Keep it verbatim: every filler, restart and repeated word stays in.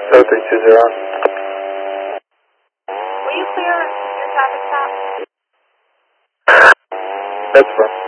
seven three two zero. Will you clear your traffic stop? That's fine.